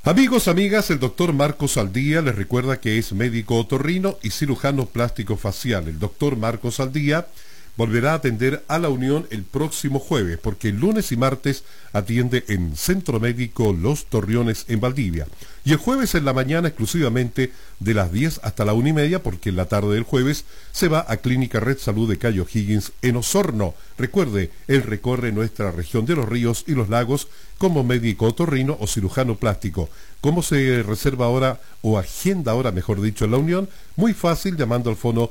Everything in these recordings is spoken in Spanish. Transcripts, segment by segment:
Amigos, amigas, el doctor Marcos Aldía les recuerda que es médico otorrino y cirujano plástico facial. El doctor Marcos Aldía volverá a atender a La Unión el próximo jueves, porque el lunes y martes atiende en Centro Médico Los Torriones en Valdivia. Y el jueves en la mañana exclusivamente de las 10 hasta la 1:30, porque en la tarde del jueves se va a Clínica Red Salud de Cayo Higgins en Osorno. Recuerde, él recorre nuestra región de los ríos y los lagos como médico otorrino o cirujano plástico. ¿Cómo se reserva ahora o agenda ahora, mejor dicho, en La Unión? Muy fácil, llamando al fono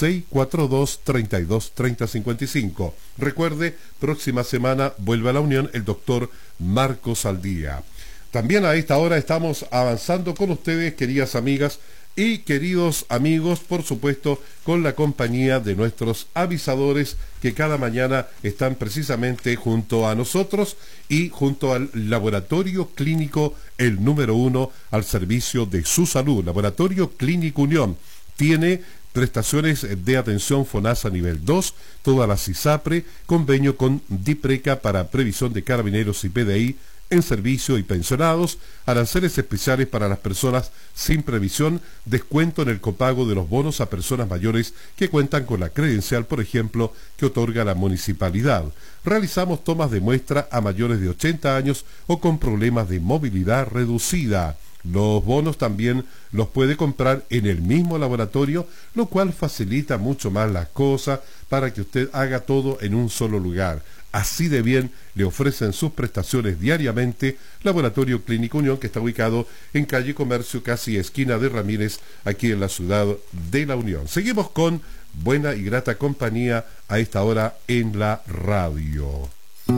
642-323055. Recuerde, próxima semana vuelve a La Unión el doctor Marcos Aldía. También a esta hora estamos avanzando con ustedes, queridas amigas y queridos amigos, por supuesto, con la compañía de nuestros avisadores que cada mañana están precisamente junto a nosotros y junto al Laboratorio Clínico, el número 1 al servicio de su salud. Laboratorio Clínico Unión tiene prestaciones de atención FONASA nivel 2, toda la CISAPRE, convenio con DIPRECA para previsión de carabineros y PDI, en servicio y pensionados, aranceles especiales para las personas sin previsión, descuento en el copago de los bonos a personas mayores que cuentan con la credencial, por ejemplo, que otorga la municipalidad. Realizamos tomas de muestra a mayores de 80 años o con problemas de movilidad reducida. Los bonos también los puede comprar en el mismo laboratorio, lo cual facilita mucho más las cosas para que usted haga todo en un solo lugar. Así de bien le ofrecen sus prestaciones diariamente Laboratorio Clínico Unión, que está ubicado en calle Comercio, casi esquina de Ramírez, aquí en la ciudad de La Unión. Seguimos con buena y grata compañía a esta hora en la radio.